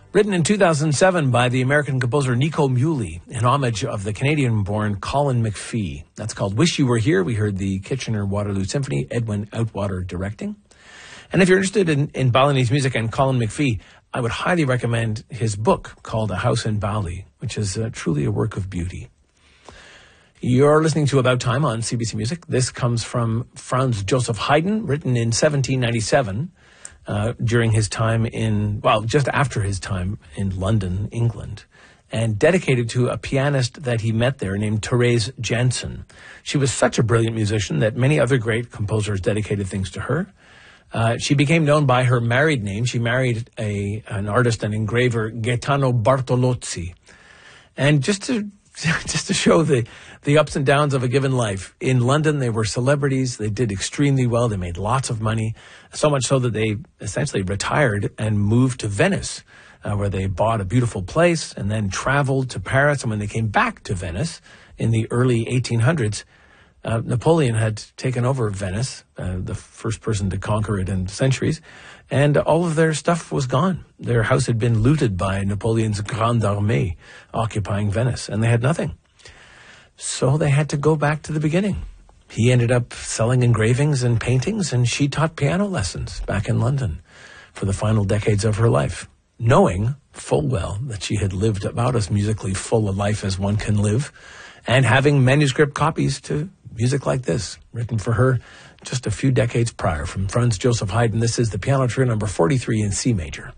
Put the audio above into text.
Written in 2007 by the American composer Nico Muhly in homage of the Canadian-born Colin McPhee. That's called Wish You Were Here. We heard the Kitchener-Waterloo Symphony, Edwin Outwater directing. And if you're interested in Balinese music and Colin McPhee, I would highly recommend his book called A House in Bali, which is truly a work of beauty. You're listening to About Time on CBC Music. This comes from Franz Joseph Haydn, written in 1797 during his time just after his time in London, England, and dedicated to a pianist that he met there named Therese Janssen. She was such a brilliant musician that many other great composers dedicated things to her. She became known by her married name. She married an artist and engraver, Gaetano Bartolozzi. And just to show the ups and downs of a given life, in London they were celebrities. They did extremely well. They made lots of money, so much so that they essentially retired and moved to Venice, where they bought a beautiful place and then traveled to Paris. And when they came back to Venice in the early 1800s, Napoleon had taken over Venice, the first person to conquer it in centuries, and all of their stuff was gone. Their house had been looted by Napoleon's Grande Armée occupying Venice, and they had nothing. So they had to go back to the beginning. He ended up selling engravings and paintings, and she taught piano lessons back in London for the final decades of her life, knowing full well that she had lived about as musically full a life as one can live, and having manuscript copies to music like this, written for her just a few decades prior. From Franz Joseph Haydn, this is the Piano Trio number 43 in C major.